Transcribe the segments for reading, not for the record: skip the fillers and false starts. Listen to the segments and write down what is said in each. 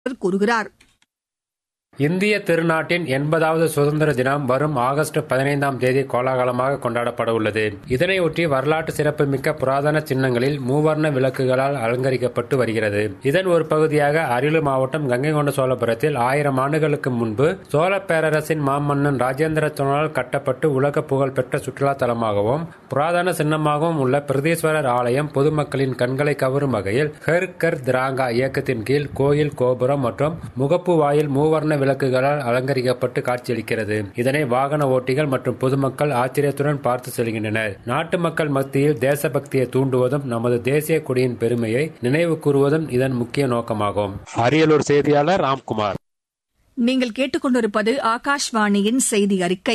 கூறுகிறார். இந்திய திருநாட்டின் 80வது சுதந்திர தினம் வரும் ஆகஸ்ட் 15ஆம் தேதி கோலாகலமாக கொண்டாடப்பட உள்ளது. இதனையொட்டி வரலாற்று சிறப்புமிக்க புராதன சின்னங்களில் மூவர்ண விளக்குகளால் அலங்கரிக்கப்பட்டு வருகிறது. இதன் ஒரு பகுதியாக அரியலூர் மாவட்டம் கங்கைகொண்ட சோழபுரத்தில் 1000 ஆண்டுகளுக்கு முன்பு சோழ பேரரசின் மாமன்னன் ராஜேந்திர சோழனால் கட்டப்பட்டு உலக புகழ்பெற்ற சுற்றுலா தலமாகவும் புராதன சின்னமாகவும் உள்ள பிரதீஸ்வரர் ஆலயம் பொதுமக்களின் கண்களை கவரும் வகையில் ஹர் கர் திராங்கா இயக்கத்தின் கீழ் கோயில் கோபுரம் மற்றும் முகப்பு வாயில் மூவர்ண விளக்குகளால் அலங்கரிக்கப்பட்டு காட்சியளிக்கிறது. இதனை வாகன ஓட்டிகள் மற்றும் பொதுமக்கள் ஆச்சரியத்துடன் பார்த்து செல்கின்றனர். நாட்டு மக்கள் மத்தியில் தேசபக்தியை தூண்டுவதும் நமது தேசிய கொடியின் பெருமையை நினைவு கூறுவதும் இதன் முக்கிய நோக்கமாகும். அரியலூர் செய்தியாளர் ராம்குமார். நீங்கள் கேட்டுக்கொண்டிருப்பது ஆகாஷ்வாணியின் செய்தி அறிக்கை.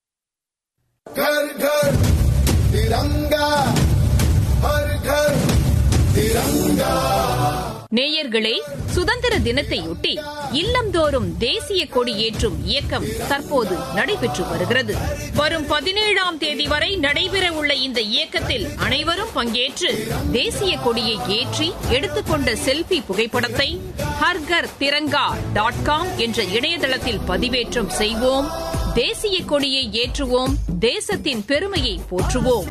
நேயர்களே, சுதந்திர தினத்தையொட்டி இல்லந்தோறும் தேசிய கொடி ஏற்றும் இயக்கம் தற்போது நடைபெற்று வருகிறது. வரும் 17ஆம் தேதி வரை நடைபெறவுள்ள இந்த இயக்கத்தில் அனைவரும் பங்கேற்று தேசிய கொடியை ஏற்றி எடுத்துக்கொண்ட செல்ஃபி புகைப்படத்தை harghar.tiranga.com என்ற இணையதளத்தில் பதிவேற்றம் செய்வோம். தேசிய கொடியை ஏற்றுவோம். தேசத்தின் பெருமையை போற்றுவோம்.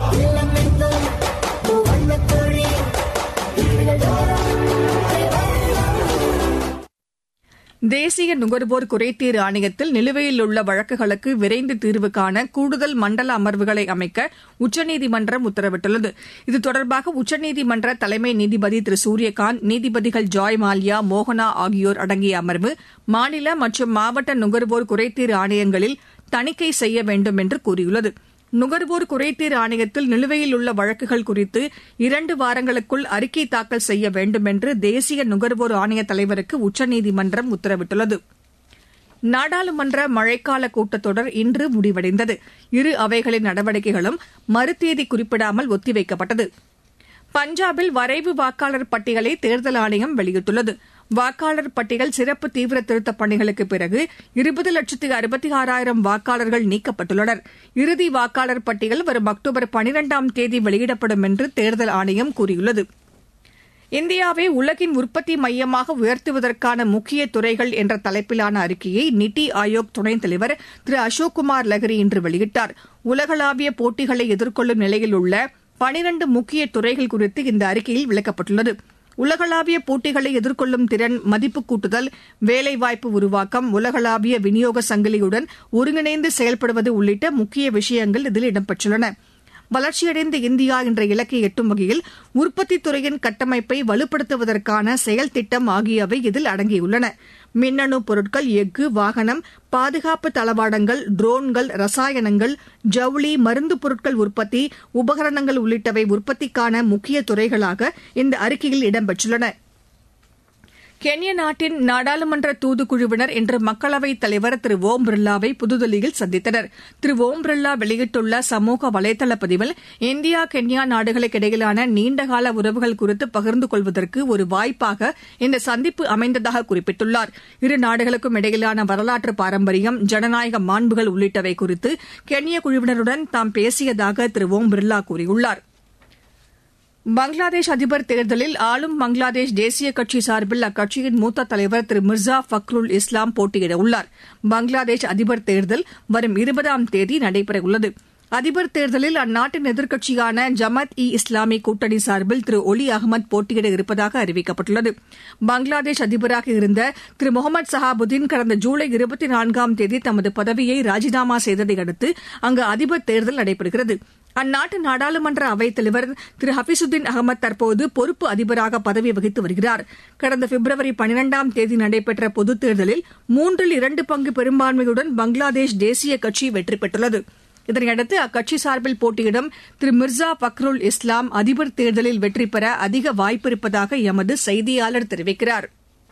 தேசிய நுகர்வோர் குறைதீர் ஆணையத்தில் நிலுவையில் உள்ள வழக்குகளுக்கு விரைந்து தீர்வு காண கூடுதல் மண்டல அமர்வுகளை அமைக்க உச்சநீதிமன்றம் உத்தரவிட்டுள்ளது. இது தொடர்பாக உச்சநீதிமன்ற தலைமை நீதிபதி திரு சூரியகாந்த், நீதிபதிகள் ஜாய் மால்யா, மோகனா ஆகியோர் அடங்கிய அமர்வு மாநில மற்றும் மாவட்ட நுகர்வோர் குறைதீர் ஆணையங்களில் தணிக்கை செய்ய வேண்டும் என்று கூறியுள்ளது. நுகர்வோர் குறைதீர் ஆணையத்தில் நிலுவையில் உள்ள வழக்குகள் குறித்து 2 வாரங்களுக்குள் அறிக்கை தாக்கல் செய்ய வேண்டும் என்று தேசிய நுகர்வோர் ஆணைய தலைவருக்கு உச்சநீதிமன்றம் உத்தரவிட்டுள்ளது. நாடாளுமன்ற மழைக்கால கூட்டத்தொடர் இன்று முடிவடைந்தது. இரு அவைகளின் நடவடிக்கைகளும் மறுதேதி குறிப்பிடாமல் ஒத்திவைக்கப்பட்டது. பஞ்சாபில் வரைவு வாக்காளர் பட்டியலை தேர்தல் ஆணையம் வெளியிட்டுள்ளது. வாக்காளர் பட்டியல் சிறப்பு தீவிர திருத்தப் பணிகளுக்கு பிறகு 20,66,000 வாக்காளர்கள் நீக்கப்பட்டுள்ளனர். இறுதி வாக்காளர் பட்டியல் வரும் அக்டோபர் 12ஆம் தேதி வெளியிடப்படும் என்று தேர்தல் ஆணையம் கூறியுள்ளது. இந்தியாவை உலகின் உற்பத்தி மையமாக உயர்த்துவதற்கான முக்கிய துறைகள் என்ற தலைப்பிலான அறிக்கையை நித்தி ஆயோக் துணைத் தலைவர் திரு அசோக் குமார் லஹரி இன்று வெளியிட்டார். உலகளாவிய போட்டிகளை எதிர்கொள்ளும் நிலையில் உள்ள 12 முக்கிய துறைகள் குறித்து இந்த அறிக்கையில் விளக்கப்பட்டுள்ளது. உலகளாவிய போட்டிகளை எதிர்கொள்ளும் திறன், மதிப்பு கூட்டுதல், வேலைவாய்ப்பு உருவாக்கம், உலகளாவிய விநியோக சங்கிலியுடன் ஒருங்கிணைந்து செயல்படுவது உள்ளிட்ட முக்கிய விஷயங்கள் இதில் இடம்பெற்றுள்ளன. வளர்ச்சியடைந்த இந்தியா என்ற இலக்கை எட்டும் வகையில் உற்பத்தித் துறையின் கட்டமைப்பை வலுப்படுத்துவதற்கான செயல் திட்டம் ஆகியவை இதில் அடங்கியுள்ளன. மின்னணு பொருட்கள், எஃகு, வாகனம், பாதுகாப்பு தளவாடங்கள், ட்ரோன்கள், ரசாயனங்கள், ஜவுளி, மருந்து பொருட்கள் உற்பத்தி, உபகரணங்கள் உள்ளிட்டவை உற்பத்திக்கான முக்கிய துறைகளாக இந்த அறிக்கையில் இடம்பெற்றுள்ளன. கென்யா நாட்டின் நாடாளுமன்ற தூதுக்குழுவினர் இன்று மக்களவைத் தலைவர் திரு ஓம் பிர்லாவை புதுதில்லியில் சந்தித்தனர். திரு ஓம் பிர்லா வெளியிட்டுள்ள சமூக வலைதள பதிவில் இந்தியா கென்யா நாடுகளுக்கு இடையிலான நீண்டகால உறவுகள் குறித்து பகிர்ந்து கொள்வதற்கு ஒரு வாய்ப்பாக இந்த சந்திப்பு அமைந்ததாக குறிப்பிட்டுள்ளார். இரு நாடுகளுக்கும் இடையிலான வரலாற்று பாரம்பரியம், ஜனநாயக மாண்புகள் உள்ளிட்டவை குறித்து கென்யா குழுவினருடன் தாம் பேசியதாக திரு ஓம் பிர்லா கூறியுள்ளார். பங்களாதேஷ் அதிபர் தேர்தலில் ஆளும் பங்களாதேஷ் தேசிய கட்சி சார்பில் அக்கட்சியின் மூத்த தலைவர் திரு மிர்சா ஃபக்ருல் இஸ்லாம் போட்டியிட உள்ளார். பங்களாதேஷ் அதிபர் தேர்தல் வரும் 20ஆம் தேதி நடைபெறவுள்ளது. அதிபர் தேர்தலில் அந்நாட்டின் எதிர்க்கட்சியான ஜமாத்-இ-இஸ்லாமி கூட்டணி சார்பில் திரு ஒலி அகமது போட்டியிட இருப்பதாக அறிவிக்கப்பட்டுள்ளது. பங்களாதேஷ் அதிபராக இருந்த திரு முகமது சஹாபுதீன் கடந்த ஜூலை 24ஆம் தேதி தமது பதவியை ராஜினாமா செய்ததை அடுத்து அங்கு அதிபர் தேர்தல் நடைபெறுகிறது. அந்நாட்டு நாடாளுமன்ற அவைத் தலைவர் திரு ஹபீசுதீன் அகமது தற்போது பொறுப்பு அதிபராக பதவி வகித்து வருகிறார். கடந்த பிப்ரவரி 12ஆம் தேதி நடைபெற்ற பொதுத் தேர்தலில் 2 பங்கு பெரும்பான்மையுடன் பங்களாதேஷ் தேசிய கட்சி வெற்றி பெற்றுள்ளது. இதனையடுத்து அக்கட்சி சார்பில் போட்டியிடும் திரு மிர்சா ஃபக்ருல் இஸ்லாம் அதிபர் தேர்தலில் வெற்றி பெற அதிக வாய்ப்பிருப்பதாக எமது செய்தியாளர் தெரிவிக்கிறார்.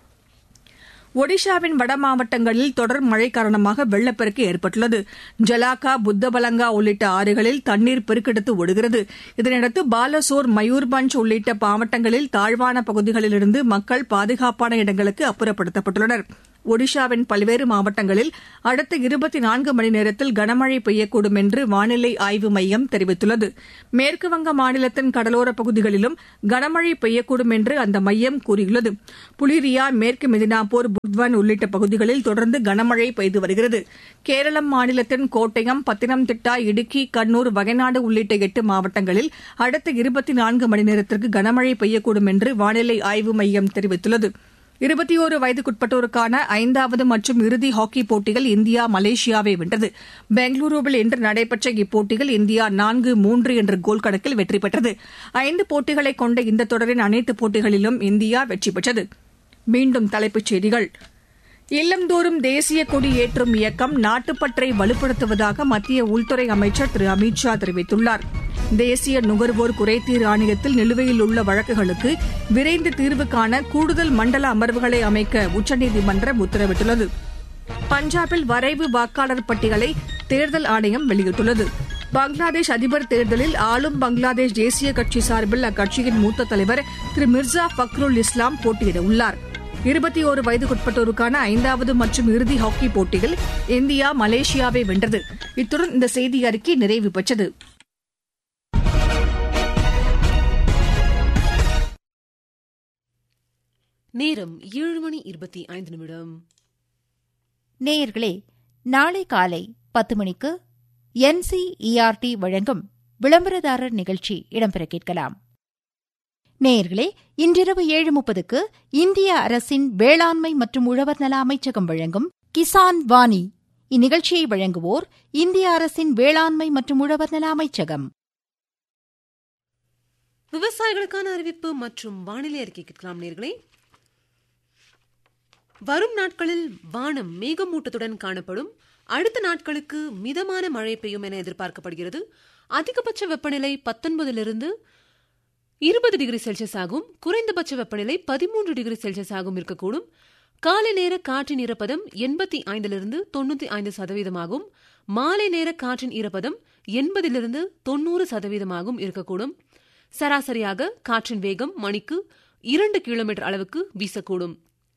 ஒடிஷாவின் வட மாவட்டங்களில் தொடர் மழை காரணமாக வெள்ளப்பெருக்கு ஏற்பட்டுள்ளது. ஜலாக்கா, புத்தபலங்கா உள்ளிட்ட ஆறுகளில் தண்ணீர் பெருக்கெடுத்து ஓடுகிறது. இதனையடுத்து பாலசோர், மயூர்பஞ்ச் உள்ளிட்ட மாவட்டங்களில் தாழ்வான பகுதிகளிலிருந்து மக்கள் பாதுகாப்பான இடங்களுக்கு அப்புறப்படுத்தப்பட்டுள்ளனர். ஒடிஷாவின் பல்வேறு மாவட்டங்களில் அடுத்த 24 மணி நேரத்தில் கனமழை பெய்யக்கூடும் என்று வானிலை ஆய்வு மையம் தெரிவித்துள்ளது. மேற்குவங்க மாநிலத்தின் கடலோரப் பகுதிகளிலும் கனமழை பெய்யக்கூடும் என்று அந்த மையம் கூறியுள்ளது. புலிரியா, மேற்கு மெதினாப்பூர், புர்த்வன் உள்ளிட்ட பகுதிகளில் தொடர்ந்து கனமழை பெய்து வருகிறது. கேரளம் மாநிலத்தின் கோட்டயம், பத்தனம்திட்டா, இடுக்கி, கண்ணூர், வயநாடு உள்ளிட்ட 8 மாவட்டங்களில் அடுத்த 24 மணி நேரத்திற்கு கனமழை பெய்யக்கூடும் என்று வானிலை ஆய்வு மையம் தெரிவித்துள்ளது. 21 வயதுக்குட்பட்டோருக்கான 5வது மற்றும் இறுதி ஹாக்கி போட்டியில் இந்தியா மலேசியாவை வென்றது. பெங்களூருவில் இன்று நடைபெற்ற இப்போட்டியில் இந்தியா 4-3 என்ற கோல் கணக்கில் வெற்றி பெற்றது. 5 போட்டிகளை கொண்ட இந்த தொடரின் அனைத்து போட்டிகளிலும் இந்தியா வெற்றி பெற்றது. மீண்டும் தலைப்புச் செய்திகள். இல்லந்தோறும் தேசிய கொடி ஏற்றும் இயக்கம் நாட்டுப்பற்றை வலுப்படுத்துவதாக மத்திய உள்துறை அமைச்சர் திரு அமித் ஷா தெரிவித்துள்ளார். தேசிய நுகர்வோர் குறைதீர் ஆணையத்தில் நிலுவையில் உள்ள வழக்குகளுக்கு விரைந்து தீர்வு காண கூடுதல் மண்டல அமர்வுகளை அமைக்க உச்சநீதிமன்றம் உத்தரவிட்டுள்ளது. பஞ்சாபில் வரைவு வாக்காளர் பட்டியலை தேர்தல் ஆணையம் வெளியிட்டுள்ளது. பங்களாதேஷ் அதிபர் தேர்தலில் ஆளும் பங்களாதேஷ் தேசிய கட்சி சார்பில் அக்கட்சியின் மூத்த தலைவர் திரு மிர்சா ஃபக்ருல் இஸ்லாம் போட்டியிட உள்ளார். 21 வயதுக்குட்பட்டோருக்கான 5வது மற்றும் இறுதி ஹாக்கி போட்டியில் இந்தியா மலேசியாவை வென்றது. இத்துடன் இந்த செய்தி அறிக்கை நிறைவு பெற்றது. நேரம் 7:25. நேயர்களே, நாளை காலை 10 மணிக்கு NCERT வழங்கும் விளம்பரதாரர் நிகழ்ச்சி இடம்பெற கேட்கலாம். நேயர்களே, இன்றிரவு 7:30க்கு இந்திய அரசின் வேளாண்மை மற்றும் உழவர் நல அமைச்சகம் வழங்கும் கிசான் வாணி. இந்நிகழ்ச்சியை வழங்குவோர் இந்திய அரசின் வேளாண்மை மற்றும் உழவர் நல அமைச்சகம். விவசாயிகளுக்கான அறிவிப்பு மற்றும் வானிலை அறிக்கை கேட்கலாம். நேயர்களே, வரும் நாட்களில் வானம் மேகமூட்டத்துடன் காணப்படும். அடுத்த நாட்களுக்கு மிதமான மழை பெய்யும் என எதிர்பார்க்கப்படுகிறது. அதிகபட்ச வெப்பநிலை 19 to 20 டிகிரி செல்சியஸ் ஆகும். குறைந்தபட்ச வெப்பநிலை 13 டிகிரி செல்சியஸ் ஆகும் இருக்கக்கூடும். காலை நேர காற்றின் ஈரப்பதம் 85 to 95% ஆகும். மாலை நேர காற்றின் ஈரப்பதம் 80 to 90% இருக்கக்கூடும். சராசரியாக காற்றின் வேகம் மணிக்கு 2 கிலோமீட்டர் அளவுக்கு வீசக்கூடும்.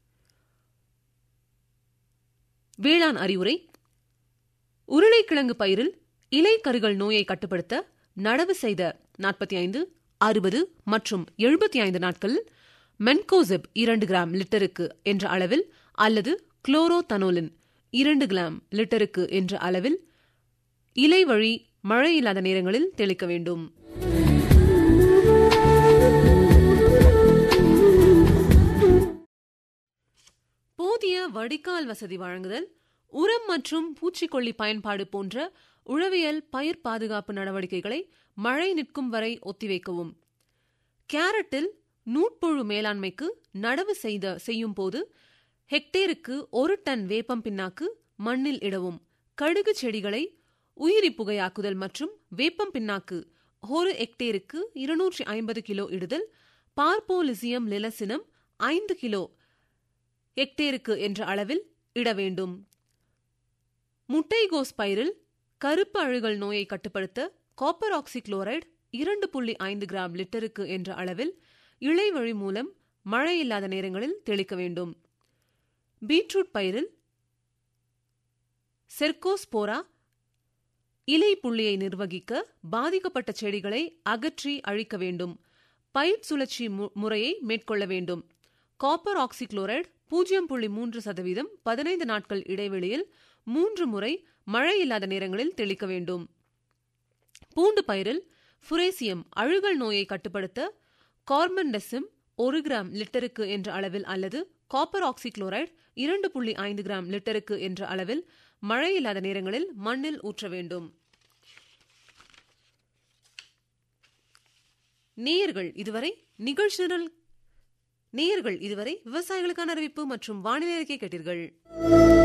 வேளாண் அறிவுரை. உருளைக்கிழங்கு பயிரில் இலை கருகள் நோயை கட்டுப்படுத்த நடவு செய்த 45, 60 மற்றும் 75 நாட்களில் மென்கோசெப் 2 கிராம் லிட்டருக்கு என்ற அளவில் அல்லது குளோரோதனோலின் 2 கிராம் லிட்டருக்கு என்ற அளவில் இலை வழி மழை இல்லாத நேரங்களில் தெளிக்க வேண்டும். போதிய வடிகால் வசதி வழங்குதல், உரம் மற்றும் பூச்சிக்கொல்லி பயன்பாடு போன்ற உழவியல் பயிர் பாதுகாப்பு நடவடிக்கைகளை மழை நிற்கும் வரை ஒத்திவைக்கவும். கேரட்டில் நூட்புழு மேலாண்மைக்கு நடவு செய்யும் போது ஹெக்டேருக்கு 1 டன் வேப்பம் பின்னாக்கு மண்ணில் இடவும். கடுகு செடிகளை உயிரி புகையாக்குதல் மற்றும் வேப்பம் பின்னாக்கு 1 ஹெக்டேருக்கு 250 கிலோ இடுதல். பார்போலிசியம் லிலசினம் 5 கிலோ ஹெக்டேருக்கு என்ற அளவில் இட வேண்டும். முட்டைகோஸ் பயிரில் கருப்பு அழுகல் நோயை கட்டுப்படுத்த காப்பர் ஆக்சிகுளோரைடு 2.5 கிராம் லிட்டருக்கு என்ற அளவில் இலை வழி மூலம் மழை இல்லாத நேரங்களில் தெளிக்க வேண்டும். பீட்ரூட் பயிரில் செர்கோஸ்போரா இலை புள்ளியை நிர்வகிக்க பாதிக்கப்பட்ட செடிகளை அகற்றி அழிக்க வேண்டும். பயிர் சுழற்சி முறையை மேற்கொள்ள வேண்டும். காப்பர் ஆக்சிகுளோரைடு 0.3% 15 நாட்கள் இடைவெளியில் 3 முறை மழை இல்லாத நேரங்களில் தெளிக்க வேண்டும். பூண்டு பயிரில் ஃபுரேசியம் அழுகல் நோயை கட்டுப்படுத்த கார்பன்டெசிம் 1 கிராம் லிட்டருக்கு என்ற அளவில் அல்லது காப்பர் ஆக்சிகுளோரைடு 2.5 கிராம் லிட்டருக்கு என்ற அளவில் மழை இல்லாத நேரங்களில் மண்ணில் ஊற்ற வேண்டும். நேயர்கள் இதுவரை விவசாயிகளுக்கான அறிவிப்பு மற்றும் வானிலை அறிக்கை கேட்டீர்கள்.